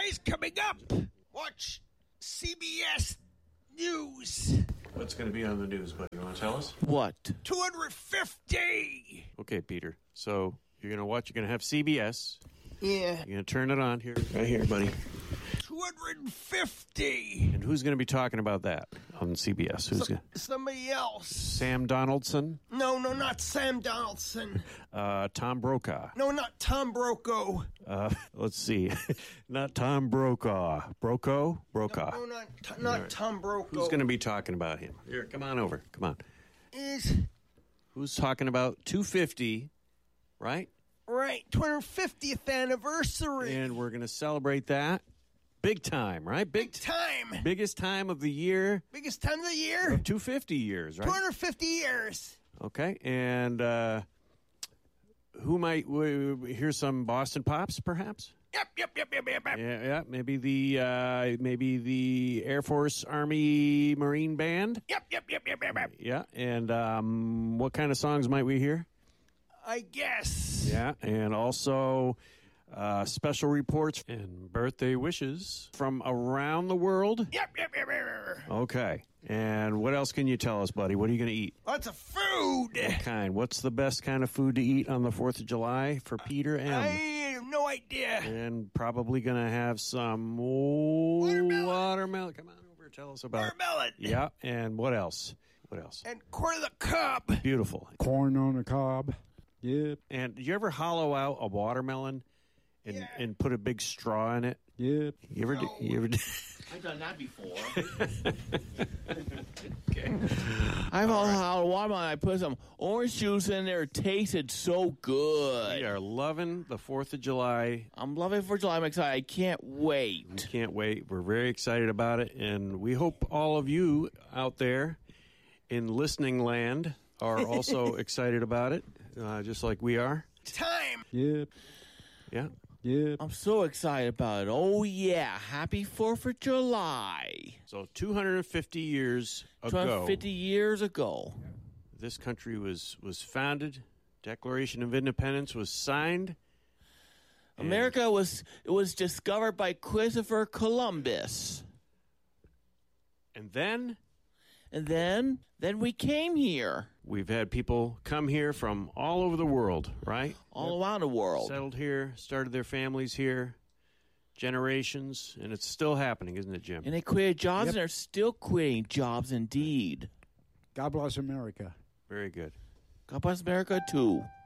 Guys, coming up, watch CBS News. What's going to be on the news, buddy? You want to tell us? What? 250. Okay, Peter. So you're going to watch. You're going to have CBS. Yeah. You're going to turn it on here. Right here, buddy. 250. And who's going to be talking about that on CBS? Who's going? Somebody else. Sam Donaldson? No, not Sam Donaldson. Tom Brokaw? No, not Tom Brokaw. Let's see. Not Tom Brokaw. Brokaw? No, not Tom Brokaw. Who's going to be talking about him? Here, come on over. Come on. Is Who's talking about 250, right? right, 250th anniversary. And we're going to celebrate that big time, right? Big time. Biggest time of the year. Biggest time of the year. 250 years, right? 250 years. Okay, and who might hear some Boston Pops, perhaps? Yep. Yeah. Maybe the Air Force, Army, Marine Band. Yep. Yeah, and what kind of songs might we hear? I guess. Yeah, and also special reports and birthday wishes from around the world. Yep. Okay, and what else can you tell us, buddy? What are you going to eat? Lots of food. What kind? What's the best kind of food to eat on the 4th of July for Peter M? I have no idea. And probably going to have some watermelon. Come on over. Tell us about Watermelon. Yeah, and what else? And corn on the cob. Beautiful. Corn on the cob. Yep. And did you ever hollow out a watermelon and put a big straw in it? Yep. You ever did? I've done that before. Okay. I've had watermelon. I put some orange juice in there. It tasted so good. We are loving the 4th of July. I'm loving 4th of July. I'm excited. I can't wait. We can't wait. We're very excited about it. And we hope all of you out there in listening land are also excited about it, just like we are. It's time. Yep. Yeah. Yep. I'm so excited about it. Oh, yeah. Happy 4th of July. So 250 years ago, 250 years ago. this country was founded. Declaration of Independence was signed. America was discovered by Christopher Columbus. And then then we came here. we've had people come here from all over the world, right? All around the world. Settled here, started their families here, generations, and it's still happening, isn't it, Jim? And they created jobs, and they're still creating jobs indeed. God bless America. Very good. God bless America, too.